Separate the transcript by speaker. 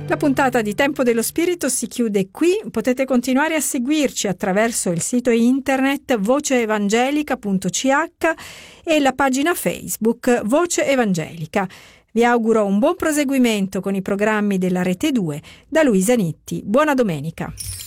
Speaker 1: La puntata di Tempo dello Spirito si chiude qui. Potete continuare a seguirci attraverso il sito internet voceevangelica.ch e la pagina Facebook Voce Evangelica. Vi auguro un buon proseguimento con i programmi della Rete 2. Da Luisa Nitti. Buona domenica.